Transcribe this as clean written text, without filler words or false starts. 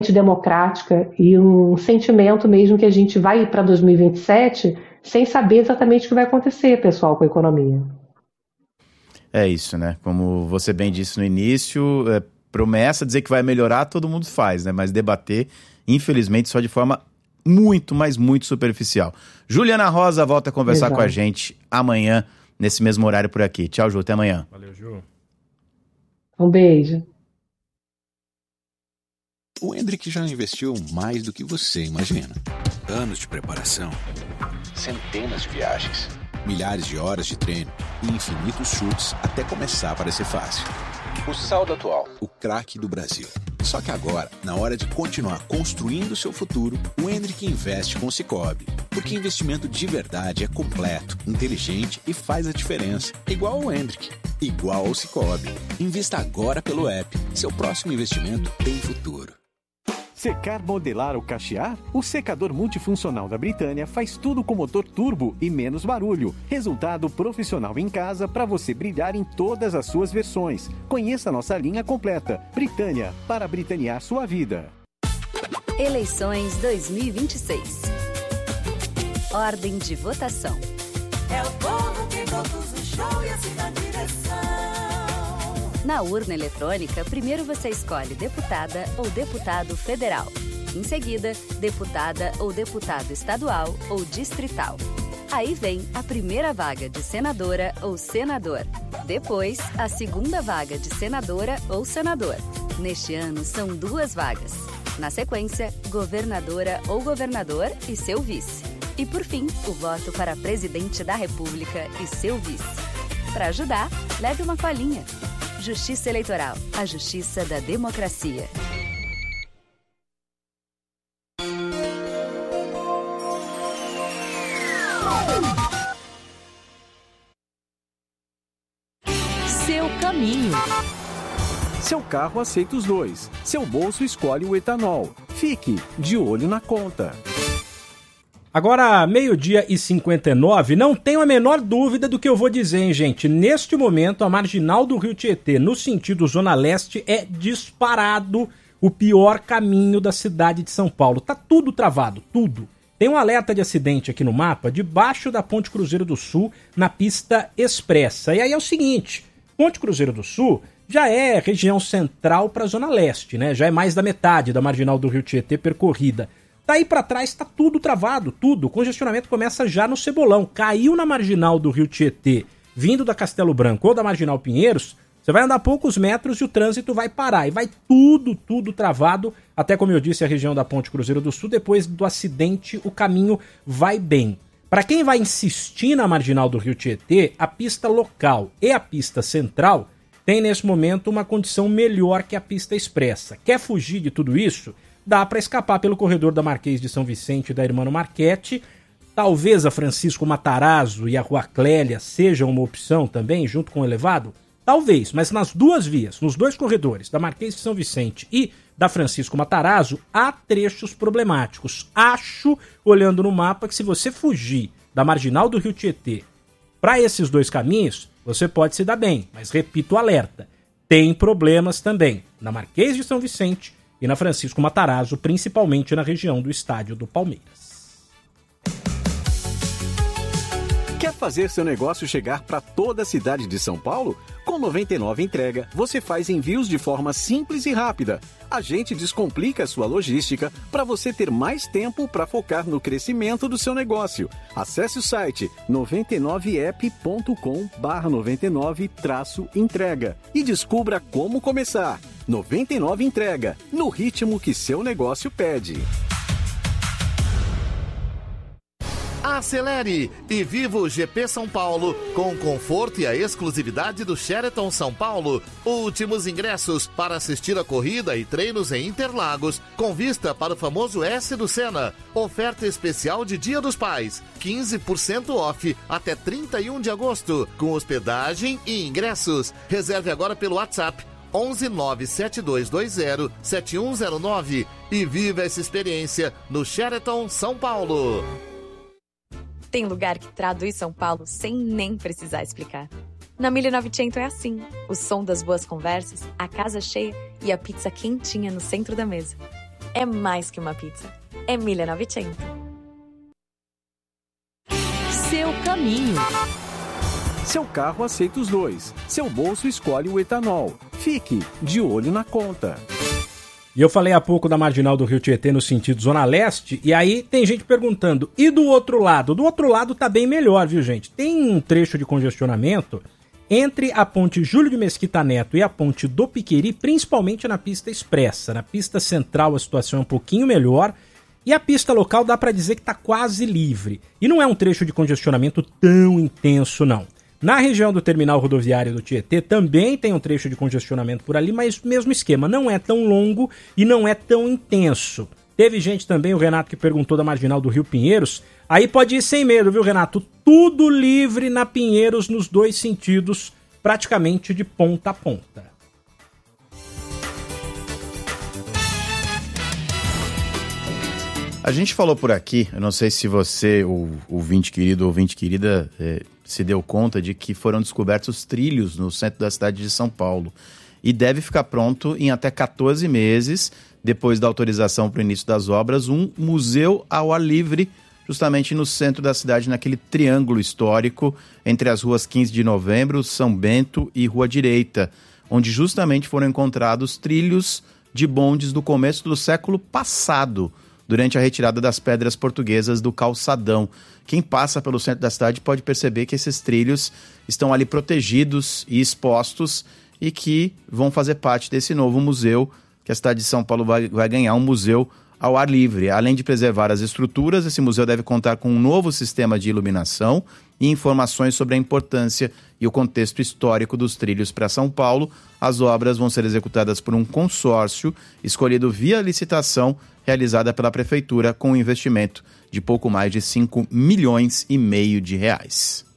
democrática e um sentimento mesmo que a gente vai para 2027 sem saber exatamente o que vai acontecer, pessoal, com a economia. É isso, né? Como você bem disse no início, promessa, dizer que vai melhorar, todo mundo faz, né? Mas debater, infelizmente, só de forma muito, mas muito superficial. Juliana Rosa volta a conversar com a gente amanhã, nesse mesmo horário por aqui. Tchau, Ju, até amanhã. Valeu, Ju. Um beijo. O Hendrick já investiu mais do que você imagina. Anos de preparação, centenas de viagens, milhares de horas de treino e infinitos chutes até começar a parecer fácil. O saldo atual, o craque do Brasil. Só que agora, na hora de continuar construindo o seu futuro, o Hendrick investe com o Sicoob. Porque investimento de verdade é completo, inteligente e faz a diferença. Igual ao Hendrick, igual ao Sicoob. Invista agora pelo app. Seu próximo investimento tem futuro. Secar, modelar ou cachear? O secador multifuncional da Britânia faz tudo com motor turbo e menos barulho. Resultado profissional em casa para você brilhar em todas as suas versões. Conheça a nossa linha completa. Britânia, para britanear sua vida. Eleições 2026. Ordem de votação. É o povo que conduz o show e assim na direção. Na urna eletrônica, primeiro você escolhe deputada ou deputado federal. Em seguida, deputada ou deputado estadual ou distrital. Aí vem a primeira vaga de senadora ou senador. Depois, a segunda vaga de senadora ou senador. Neste ano, são 2 vagas. Na sequência, governadora ou governador e seu vice. E por fim, o voto para presidente da República e seu vice. Para ajudar, leve uma colinha. Justiça Eleitoral, a justiça da democracia. Seu caminho. Seu carro aceita os 2. Seu bolso escolhe o etanol. Fique de olho na conta. Agora, 12h59, não tenho a menor dúvida do que eu vou dizer, hein, gente? Neste momento, a marginal do Rio Tietê, no sentido Zona Leste, é disparado o pior caminho da cidade de São Paulo. Tá tudo travado, tudo. Tem um alerta de acidente aqui no mapa, debaixo da Ponte Cruzeiro do Sul, na pista expressa. E aí é o seguinte, Ponte Cruzeiro do Sul já é região central para a Zona Leste, né? Já é mais da metade da marginal do Rio Tietê percorrida. Daí para trás tá tudo travado, tudo. O congestionamento começa já no Cebolão. Caiu na marginal do Rio Tietê, vindo da Castelo Branco ou da Marginal Pinheiros, você vai andar poucos metros e o trânsito vai parar. E vai tudo travado, até como eu disse, a região da Ponte Cruzeiro do Sul. Depois do acidente, o caminho vai bem. Para quem vai insistir na marginal do Rio Tietê, a pista local e a pista central tem nesse momento uma condição melhor que a pista expressa. Quer fugir de tudo isso? Dá para escapar pelo corredor da Marquês de São Vicente e da Hermano Marchetti. Talvez a Francisco Matarazzo e a Rua Clélia sejam uma opção também, junto com o elevado. Talvez, mas nas duas vias, nos 2 corredores, da Marquês de São Vicente e da Francisco Matarazzo, há trechos problemáticos. Acho, olhando no mapa, que se você fugir da marginal do Rio Tietê para esses 2 caminhos, você pode se dar bem. Mas repito o alerta, tem problemas também na Marquês de São Vicente e na Francisco Matarazzo, principalmente na região do estádio do Palmeiras. Quer fazer seu negócio chegar para toda a cidade de São Paulo? Com 99 Entrega, você faz envios de forma simples e rápida. A gente descomplica a sua logística para você ter mais tempo para focar no crescimento do seu negócio. Acesse o site 99app.com/99-entrega e descubra como começar. 99 Entrega, no ritmo que seu negócio pede. Acelere e viva o GP São Paulo com o conforto e a exclusividade do Sheraton São Paulo. Últimos ingressos para assistir a corrida e treinos em Interlagos com vista para o famoso S do Senna. Oferta especial de Dia dos Pais, 15% off até 31 de agosto, com hospedagem e ingressos. Reserve agora pelo WhatsApp 11 97220 7109 e viva essa experiência no Sheraton São Paulo. Tem lugar que traduz São Paulo sem nem precisar explicar. Na 1900 é assim. O som das boas conversas, a casa cheia e a pizza quentinha no centro da mesa. é mais que uma pizza. É 1900. Seu caminho. Seu carro aceita os dois. Seu bolso escolhe o etanol. Fique de olho na conta. E eu falei há pouco da marginal do Rio Tietê no sentido Zona Leste, e aí tem gente perguntando, e do outro lado? Do outro lado tá bem melhor, viu, gente? Tem um trecho de congestionamento entre a ponte Júlio de Mesquita Neto e a ponte do Piqueri, principalmente na pista expressa. Na pista central a situação é um pouquinho melhor, e a pista local dá pra dizer que tá quase livre. E não é um trecho de congestionamento tão intenso, não. Na região do terminal rodoviário do Tietê também tem um trecho de congestionamento por ali, mas mesmo esquema, não é tão longo e não é tão intenso. Teve gente também, o Renato, que perguntou da marginal do Rio Pinheiros. Aí pode ir sem medo, viu, Renato? Tudo livre na Pinheiros nos dois sentidos, praticamente de ponta a ponta. A gente falou por aqui, eu não sei se você, o ouvinte querido ou ouvinte querida, se deu conta de que foram descobertos trilhos no centro da cidade de São Paulo. E deve ficar pronto em até 14 meses, depois da autorização para o início das obras, um museu ao ar livre, justamente no centro da cidade, naquele triângulo histórico entre as ruas 15 de Novembro, São Bento e Rua Direita, onde justamente foram encontrados trilhos de bondes do começo do século passado, durante a retirada das pedras portuguesas do calçadão. Quem passa pelo centro da cidade pode perceber que esses trilhos estão ali protegidos e expostos e que vão fazer parte desse novo museu que a cidade de São Paulo vai ganhar, um museu ao ar livre. Além de preservar as estruturas, esse museu deve contar com um novo sistema de iluminação e informações sobre a importância e o contexto histórico dos trilhos para São Paulo. As obras vão ser executadas por um consórcio escolhido via licitação realizada pela Prefeitura com um investimento de pouco mais de 5,5 milhões de reais.